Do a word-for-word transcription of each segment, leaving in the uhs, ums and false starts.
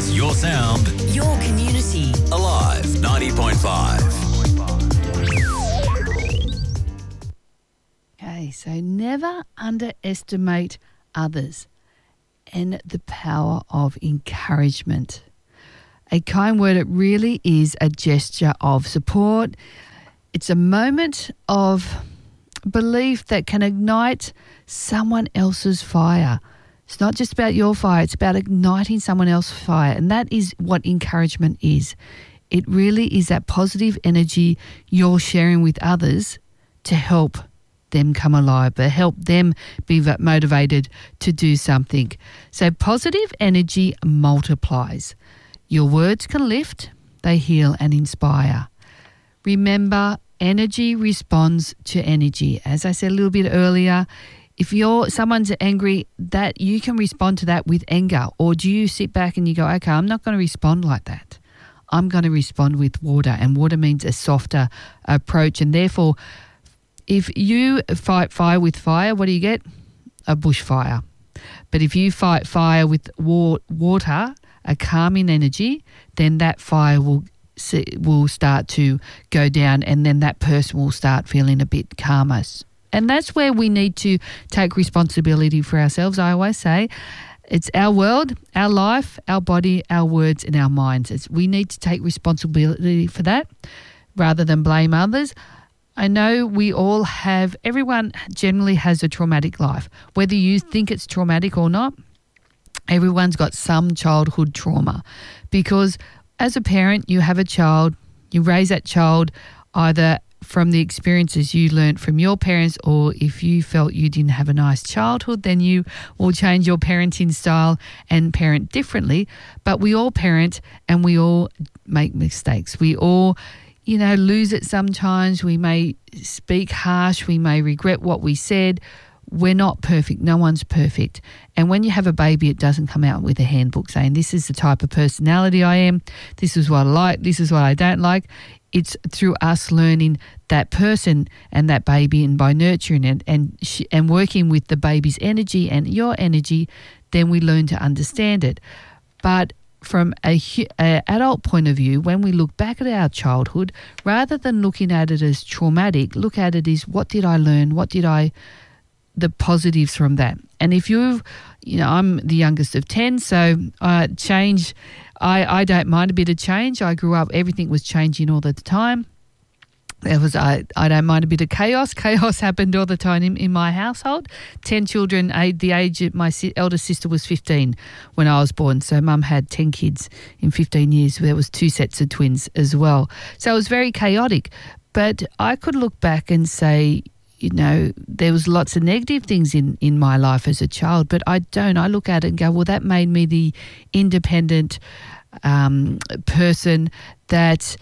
Your sound. Your community. Alive ninety point five. Okay, so never underestimate others and the power of encouragement. A kind word, it really is a gesture of support. It's a moment of belief that can ignite someone else's fire. It's not just about your fire, it's about igniting someone else's fire. And that is what encouragement is. It really is that positive energy you're sharing with others to help them come alive, but help them be motivated to do something. So positive energy multiplies. Your words can lift, they heal and inspire. Remember, energy responds to energy. As I said a little bit earlier, if you're someone's angry, that you can respond to that with anger, or do you sit back and you go, okay, I'm not going to respond like that. I'm going to respond with water, and water means a softer approach, and therefore if you fight fire with fire, what do you get? A bushfire. But if you fight fire with wa- water, a calming energy, then that fire will will start to go down, and then that person will start feeling a bit calmer. And that's where we need to take responsibility for ourselves. I always say it's our world, our life, our body, our words and our minds. It's, we need to take responsibility for that rather than blame others. I know we all have, everyone generally has a traumatic life. Whether you think it's traumatic or not, everyone's got some childhood trauma, because as a parent, you have a child, you raise that child either from the experiences you learnt from your parents, or if you felt you didn't have a nice childhood, then you will change your parenting style and parent differently. But we all parent and we all make mistakes. We all, you know, lose it sometimes. We may speak harsh. We may regret what we said. We're not perfect. No one's perfect. And when you have a baby, it doesn't come out with a handbook saying, this is the type of personality I am. This is what I like. This is what I don't like. It's through us learning that person and that baby, and by nurturing it and sh- and working with the baby's energy and your energy, then we learn to understand it. But from a, a adult point of view, when we look back at our childhood, rather than looking at it as traumatic, look at it as, what did I learn? What did I, the positives from that? And if you've, you know, I'm the youngest of ten, so uh, change, I, I don't mind a bit of change. I grew up, everything was changing all the time. There was I, I don't mind a bit of chaos. Chaos happened all the time in, in my household. Ten children. I, the age of my si- elder sister was fifteen when I was born. So mum had ten kids in fifteen years. There was two sets of twins as well. So it was very chaotic. But I could look back and say, you know, there was lots of negative things in, in my life as a child, but I don't. I look at it and go, well, that made me the independent um, person that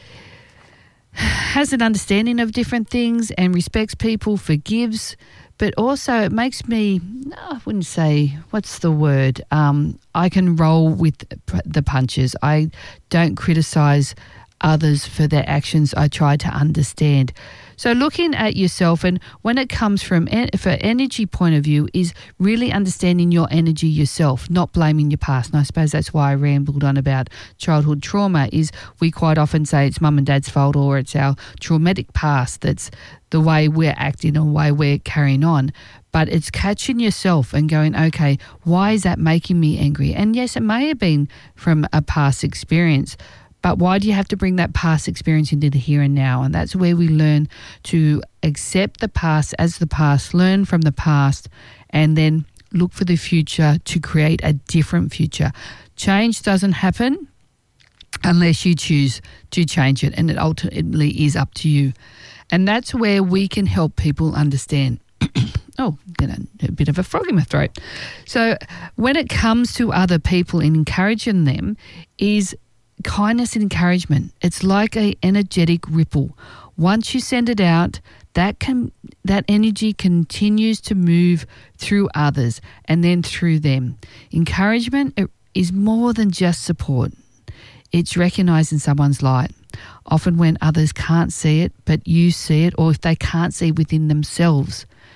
has an understanding of different things and respects people, forgives, but also it makes me, no, I wouldn't say, what's the word? Um, I can roll with the punches. I don't criticise others for their actions. I try to understand. So looking at yourself, and when it comes from en- for energy point of view, is really understanding your energy yourself, not blaming your past. And I suppose that's why I rambled on about childhood trauma, is we quite often say it's mum and dad's fault, or it's our traumatic past that's the way we're acting or the way we're carrying on. But it's catching yourself and going, okay, why is that making me angry? And yes, it may have been from a past experience, but why do you have to bring that past experience into the here and now? And that's where we learn to accept the past as the past, learn from the past, and then look for the future to create a different future. Change doesn't happen unless you choose to change it, and it ultimately is up to you. And that's where we can help people understand. Oh, got a, a bit of a frog in my throat. So when it comes to other people and encouraging them, is kindness and encouragement. It's like a energetic ripple. Once you send it out, that can that energy continues to move through others and then through them. Encouragement is more than just support. It's recognizing someone's light. Often when others can't see it, but you see it, or if they can't see within themselves,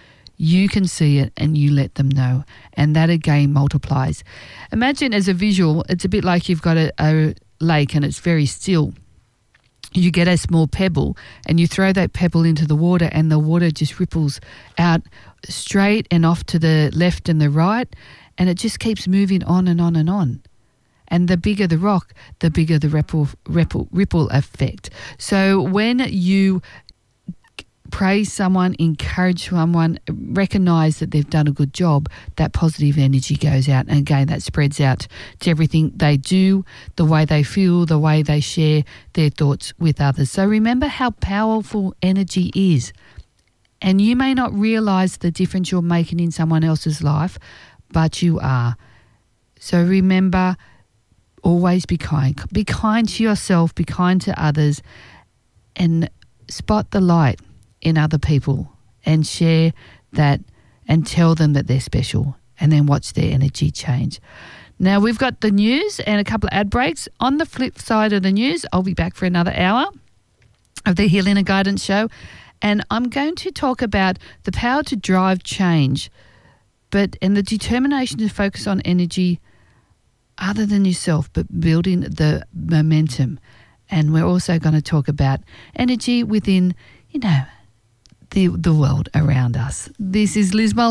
you can see it and you let them know. And that again multiplies. Imagine as a visual, it's a bit like you've got a, a lake and it's very still. You get a small pebble and you throw that pebble into the water and the water just ripples out straight and off to the left and the right, and it just keeps moving on and on and on. And the bigger the rock, the bigger the ripple, ripple, ripple effect. So when you praise someone, encourage someone, recognise that they've done a good job, that positive energy goes out. And again, that spreads out to everything they do, the way they feel, the way they share their thoughts with others. So remember how powerful energy is. And you may not realise the difference you're making in someone else's life, but you are. So remember, always be kind. Be kind to yourself, be kind to others, and spot the light in other people and share that and tell them that they're special, and then watch their energy change. Now, we've got the news and a couple of ad breaks. On the flip side of the news, I'll be back for another hour of the Healing and Guidance Show, and I'm going to talk about the power to drive change, but and the determination to focus on energy other than yourself, but building the momentum. And we're also going to talk about energy within, you know, the the world around us. This is Liz Mullins.